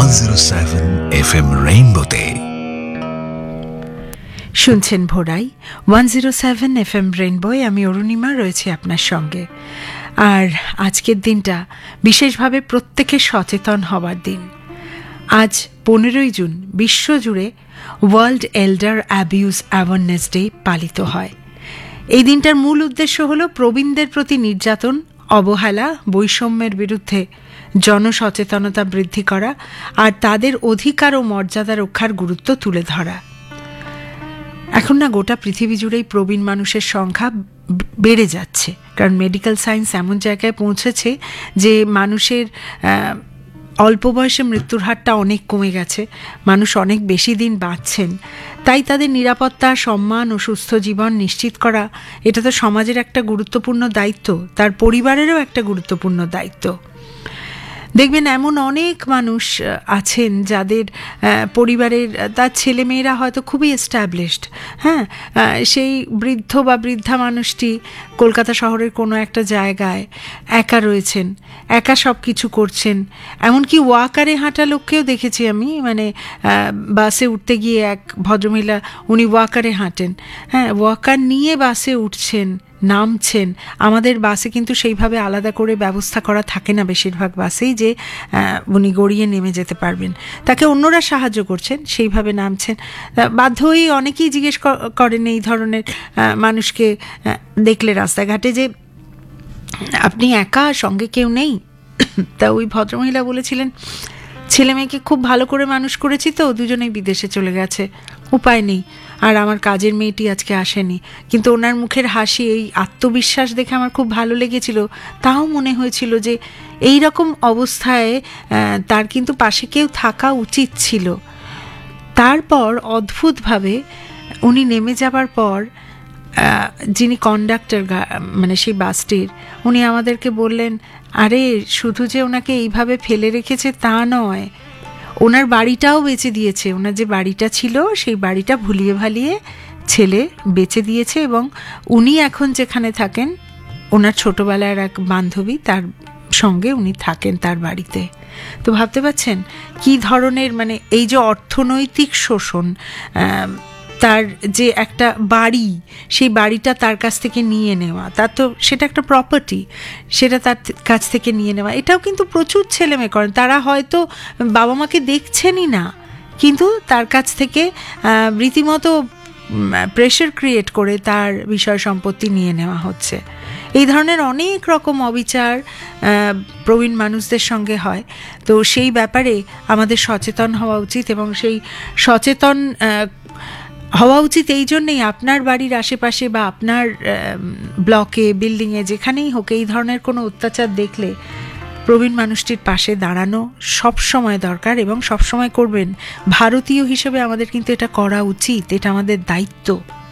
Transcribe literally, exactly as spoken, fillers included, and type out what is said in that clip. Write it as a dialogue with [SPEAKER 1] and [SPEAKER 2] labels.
[SPEAKER 1] One zero seven F M রেইনবোতে।
[SPEAKER 2] শুনছেন ভোরাই one zero seven F M রেইনবোয়। আমি অরুণিমা রয়েছি আপনার সঙ্গে। আর আজকের দিনটা বিশেষভাবে প্রত্যেকে সচেতন হওয়ার দিন। আজ পনেরোই জুন বিশ্বজুড়ে ওয়ার্ল্ড এল্ডার অ্যাবিউজ অ্যাওয়ারনেস ডে পালিত হয়। এই দিনটার মূল উদ্দেশ্য হল প্রবীণদের প্রতি নির্যাতন, অবহেলা, বৈষম্যের বিরুদ্ধে জনসচেতনতা বৃদ্ধি করা আর তাদের অধিকার ও মর্যাদা রক্ষার গুরুত্ব তুলে ধরা। এখন না গোটা পৃথিবী জুড়েই প্রবীণ মানুষের সংখ্যা বেড়ে যাচ্ছে, কারণ মেডিকেল সায়েন্স এমন জায়গায় পৌঁছেছে যে মানুষের অল্প বয়সে মৃত্যুর হারটা অনেক কমে গেছে, মানুষ অনেক বেশি দিন বাঁচছেন। তাই তাদের নিরাপত্তা, সম্মান ও সুস্থ জীবন নিশ্চিত করা এটা তো সমাজের একটা গুরুত্বপূর্ণ দায়িত্ব, তার পরিবারেরও একটা গুরুত্বপূর্ণ দায়িত্ব। দেখবেন এমন অনেক মানুষ আছেন যাদের পরিবারের তার ছেলেমেয়েরা হয়তো খুবই এস্টাবলিশড, হ্যাঁ, সেই বৃদ্ধ বা বৃদ্ধা মানুষটি কলকাতা শহরের কোনো একটা জায়গায় একা রয়েছেন, একা সব কিছু করছেন। এমনকি ওয়াকারে হাঁটা লোককেও দেখেছি আমি, মানে বাসে উঠতে গিয়ে এক ভদ্রমহিলা, উনি ওয়াকারে হাঁটেন, হ্যাঁ, ওয়াকার নিয়ে বাসে উঠছেন, নামছেন। আমাদের বাসে কিন্তু সেইভাবে আলাদা করে ব্যবস্থা করা থাকে না বেশিরভাগ বাসেই, যে উনি গড়িয়ে নেমে যেতে পারবেন। তাকে অন্যরা সাহায্য করছেন, সেইভাবে নামছেন। বাধ্য হয়েই অনেকেই জিজ্ঞেস করেন এই ধরনের মানুষকে দেখলে রাস্তাঘাটে যে আপনি একা, সঙ্গে কেউ নেই? তা ওই ভদ্রমহিলা বলেছিলেন, ছেলে মেয়েকে খুব ভালো করে মানুষ করেছি তো, দুজনেই বিদেশে চলে গেছে, উপায় নেই। আর আমার কাজের মেয়েটি আজকে আসেনি। কিন্তু ওনার মুখের হাসি, এই আত্মবিশ্বাস দেখে আমার খুব ভালো লেগেছিল। তাও মনে হয়েছিল যে এই রকম অবস্থায় তার কিন্তু পাশে কেউ থাকা উচিত ছিল। তারপর অদ্ভুতভাবে উনি নেমে যাবার পর যিনি কন্ডাক্টর, মানে সেই বাসটির, উনি আমাদেরকে বললেন, আরে শুধু যে ওনাকে এইভাবে ফেলে রেখেছে তা নয়, ওনার বাড়িটাও বেচে দিয়েছে। ওনার যে বাড়িটা ছিল সেই বাড়িটা ভুলিয়ে ভালিয়ে ছেলে বেচে দিয়েছে, এবং উনি এখন যেখানে থাকেন, ওনার ছোটবেলার এক বান্ধবী, তার সঙ্গে উনি থাকেন তার বাড়িতে। তো ভাবতে পারছেন কি ধরনের, মানে এই যে অর্থনৈতিক শোষণ, তার যে একটা বাড়ি, সেই বাড়িটা তার কাছ থেকে নিয়ে নেওয়া, তার তো সেটা একটা প্রপার্টি, সেটা তার কাছ থেকে নিয়ে নেওয়া, এটাও কিন্তু প্রচুর ছেলে মেয়ে করেন। তারা হয়তো বাবা মাকে দেখছেনই না, কিন্তু তার কাছ থেকে রীতিমতো প্রেশার ক্রিয়েট করে তার বিষয় সম্পত্তি নিয়ে নেওয়া হচ্ছে। এই ধরনের অনেক রকম অবিচার প্রবীণ মানুষদের সঙ্গে হয়। তো সেই ব্যাপারে আমাদের সচেতন হওয়া উচিত, এবং সেই সচেতন হওয়া উচিত এই জন্যেই আপনার বাড়ির আশেপাশে বা আপনার ব্লকে, বিল্ডিংয়ে, যেখানেই হোক এই ধরনের কোনো অত্যাচার দেখলে প্রবীণ মানুষটির পাশে দাঁড়ানো সব সময় দরকার, এবং সব সময় করবেন। ভারতীয় হিসেবে আমাদের কিন্তু এটা করা উচিত, এটা আমাদের দায়িত্ব।